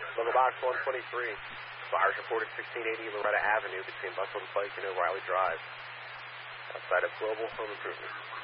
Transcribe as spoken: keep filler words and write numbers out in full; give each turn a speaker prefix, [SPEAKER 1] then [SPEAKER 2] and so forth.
[SPEAKER 1] Level box one twenty-three. Fires reported sixteen eighty Loretta Avenue between Buckland Pike and O'Reilly Drive. Outside of Global Home Improvement.